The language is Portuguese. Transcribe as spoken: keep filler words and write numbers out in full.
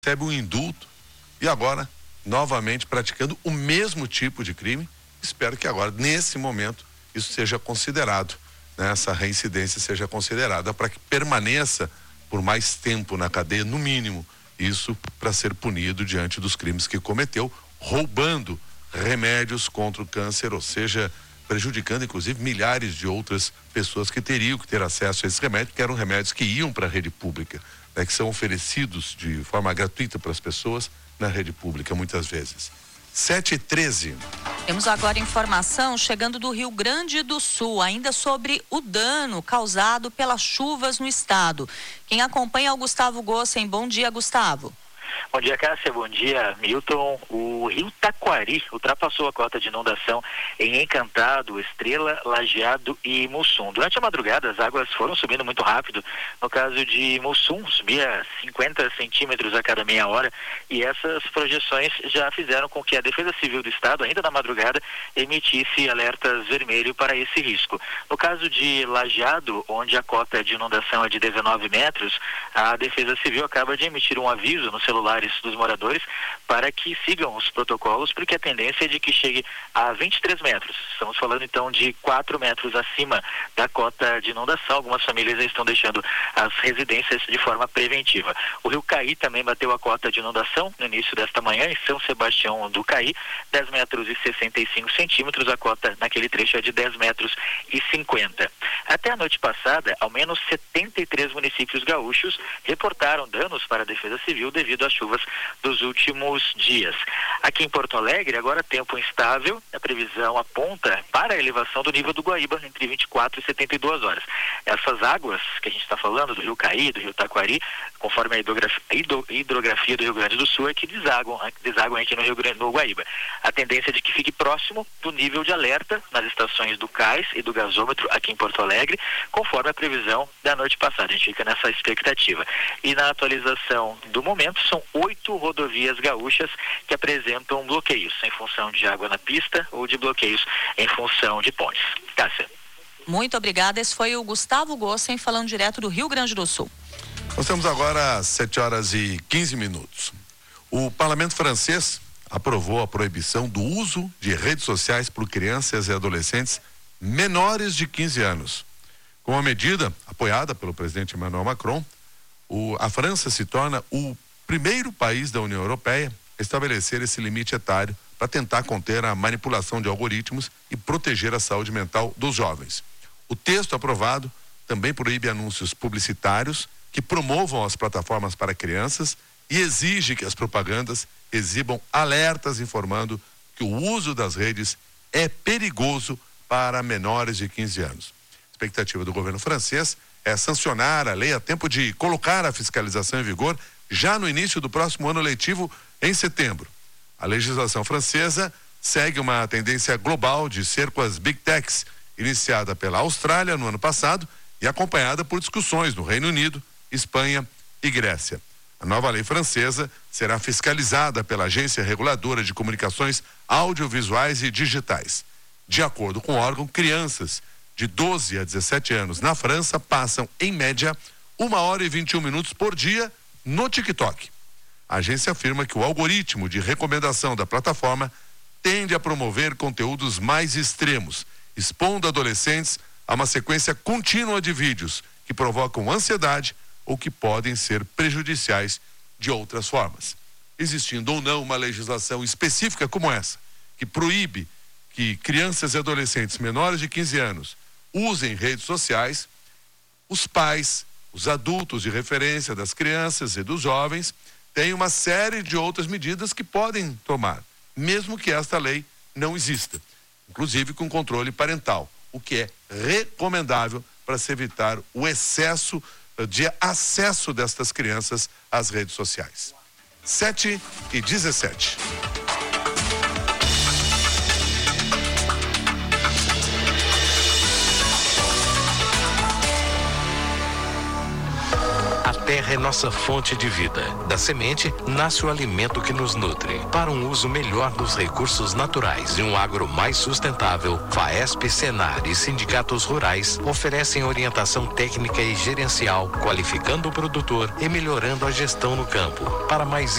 recebe um indulto e agora novamente praticando o mesmo tipo de crime. Espero que agora, nesse momento, isso seja considerado, né? Essa reincidência seja considerada para que permaneça por mais tempo na cadeia, no mínimo, isso para ser punido diante dos crimes que cometeu, roubando remédios contra o câncer, ou seja, prejudicando inclusive milhares de outras pessoas que teriam que ter acesso a esses remédios, que eram remédios que iam para a rede pública, né, que são oferecidos de forma gratuita para as pessoas na rede pública muitas vezes. sete e treze. Temos agora informação chegando do Rio Grande do Sul, ainda sobre o dano causado pelas chuvas no estado. Quem acompanha é o Gustavo Gossen. Bom dia, Gustavo. Bom dia, Cássia. Bom dia, Milton. O rio Taquari ultrapassou a cota de inundação em Encantado, Estrela, Lajeado e Mussum. Durante a madrugada, as águas foram subindo muito rápido. No caso de Mussum, subia cinquenta centímetros a cada meia hora, e essas projeções já fizeram com que a Defesa Civil do Estado, ainda na madrugada, emitisse alertas vermelho para esse risco. No caso de Lajeado, onde a cota de inundação é de dezenove metros, a Defesa Civil acaba de emitir um aviso no celular dos moradores para que sigam os protocolos, porque a tendência é de que chegue a vinte e três metros. Estamos falando então de quatro metros acima da cota de inundação. Algumas famílias já estão deixando as residências de forma preventiva. O rio Caí também bateu a cota de inundação no início desta manhã em São Sebastião do Caí, dez metros e sessenta e cinco centímetros. A cota naquele trecho é de dez metros e cinquenta. Até a noite passada, ao menos setenta e três municípios gaúchos reportaram danos para a Defesa Civil devido às chuvas dos últimos dias. Aqui em Porto Alegre, agora tempo instável, a previsão aponta para a elevação do nível do Guaíba entre vinte e quatro e setenta e duas horas. Essas águas que a gente está falando, do rio Caí, do rio Taquari, conforme a hidrografia, hidrografia do Rio Grande do Sul, é que desaguam, desaguam aqui no Rio Grande, no Guaíba. A tendência é de que fique próximo do nível de alerta nas estações do Cais e do gasômetro aqui em Porto Alegre, conforme a previsão da noite passada. A gente fica nessa expectativa. E na atualização do momento, são oito rodovias gaúchas que apresentam bloqueios em função de água na pista ou de bloqueios em função de pontes. Cássia. Muito obrigada. Esse foi o Gustavo Gossen falando direto do Rio Grande do Sul. Nós temos agora sete horas e quinze minutos. O parlamento francês aprovou a proibição do uso de redes sociais por crianças e adolescentes menores de quinze anos. Com a medida apoiada pelo presidente Emmanuel Macron, o, a França se torna o primeiro país da União Europeia a estabelecer esse limite etário para tentar conter a manipulação de algoritmos e proteger a saúde mental dos jovens. O texto aprovado também proíbe anúncios publicitários que promovam as plataformas para crianças e exige que as propagandas exibam alertas informando que o uso das redes é perigoso para menores de quinze anos. A expectativa do governo francês é sancionar a lei a tempo de colocar a fiscalização em vigor já no início do próximo ano letivo, em setembro. A legislação francesa segue uma tendência global de cerco às Big Techs, iniciada pela Austrália no ano passado e acompanhada por discussões no Reino Unido, Espanha e Grécia. A nova lei francesa será fiscalizada pela Agência Reguladora de Comunicações Audiovisuais e Digitais. De acordo com o órgão, crianças de doze a dezessete anos na França passam, em média, uma hora e vinte e um minutos por dia no TikTok. A agência afirma que o algoritmo de recomendação da plataforma tende a promover conteúdos mais extremos, expondo adolescentes a uma sequência contínua de vídeos que provocam ansiedade ou que podem ser prejudiciais de outras formas. Existindo ou não uma legislação específica como essa, que proíbe que crianças e adolescentes menores de quinze anos usem redes sociais, os pais, os adultos de referência das crianças e dos jovens têm uma série de outras medidas que podem tomar, mesmo que esta lei não exista, inclusive com controle parental, o que é recomendável para se evitar o excesso de acesso destas crianças às redes sociais. sete e dezessete. terra é nossa fonte de vida. Da semente, nasce o alimento que nos nutre. Para um uso melhor dos recursos naturais e um agro mais sustentável, FAESP, Senar e sindicatos rurais oferecem orientação técnica e gerencial, qualificando o produtor e melhorando a gestão no campo. Para mais